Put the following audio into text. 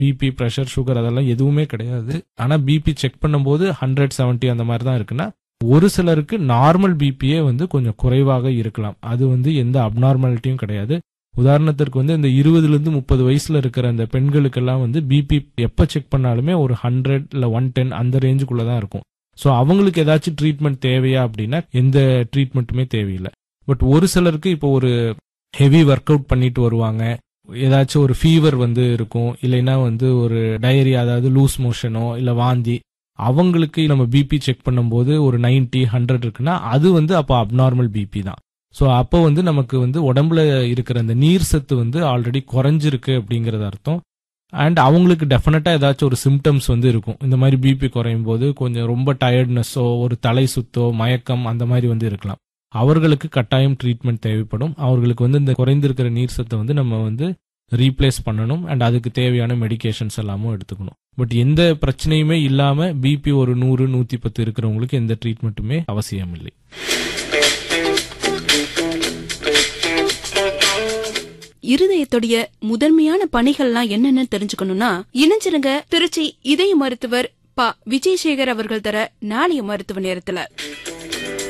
BP, pressure, sugar அதெல்லாம் எதுவுமே கிடையாது. ஆனா பிபி செக் பண்ணும்போது 170 அந்த மாதிரி தான் இருக்குன்னா, ஒரு சிலருக்கு நார்மல் பிபியே வந்து கொஞ்சம் குறைவாக இருக்கலாம். அது வந்து எந்த அப்நார்மாலிட்டியும் கிடையாது. உதாரணத்திற்கு வந்து இந்த 20லிருந்து 30 வயசுல இருக்கிற அந்த பெண்களுக்கெல்லாம் வந்து பிபி எப்ப செக் பண்ணாலுமே ஒரு 100 இல்ல 110 அந்த ரேஞ்சுக்குள்ள தான் இருக்கும். ஸோ அவங்களுக்கு ஏதாச்சும் ட்ரீட்மெண்ட் தேவையா அப்படின்னா எந்த ட்ரீட்மெண்ட்டுமே தேவையில்லை. பட் ஒரு சிலருக்கு இப்போ ஒரு ஹெவி ஒர்க் அவுட் பண்ணிட்டு வருவாங்க, ஏதாச்சும் ஒரு ஃபீவர் வந்து இருக்கும், இல்லைன்னா வந்து ஒரு டயரியா அதாவது லூஸ் மோஷனோ இல்ல வாந்தி, அவங்களுக்கு நம்ம பிபி செக் பண்ணும்போது ஒரு 90, 100 இருக்குன்னா அது வந்து அப்போ அப்நார்மல் பிபி தான். ஸோ அப்போ வந்து நமக்கு வந்து உடம்புல இருக்கிற அந்த நீர் சத்து வந்து ஆல்ரெடி குறைஞ்சிருக்கு அப்படிங்கறது அர்த்தம். அண்ட் அவங்களுக்கு டெஃபினட்டா ஏதாச்சும் ஒரு சிம்டம்ஸ் வந்து இருக்கும். இந்த மாதிரி பிபி குறையும் போது கொஞ்சம் ரொம்ப டயர்ட்னஸோ, ஒரு தலை சுத்தோ, மயக்கம் அந்த மாதிரி வந்து இருக்கலாம். அவர்களுக்கு கட்டாயம் ட்ரீட்மெண்ட் தேவைப்படும். அவர்களுக்கு வந்து இந்த குறைந்திருக்கிற நீர் சத்தை வந்து நம்ம வந்து ரீப்ளேஸ் பண்ணணும். அண்ட் அதுக்கு தேவையான மெடிகேஷன்ஸ் எல்லாமும் எடுத்துக்கணும். பட் எந்த பிரச்சனையுமே இல்லாம பிபி ஒரு 100, 110 இருக்கிறவங்களுக்கு எந்த ட்ரீட்மெண்ட்டுமே அவசியம் இல்லை. இருதயத்துடைய முதன்மையான பணிகள்லாம் என்னன்னு தெரிஞ்சுக்கணும்னா இணைஞ்சிருங்க திருச்சி இதய மருத்துவர் ப. விஜயசேகர் அவர்கள் தர நாளைய மருத்துவ நேரத்துல.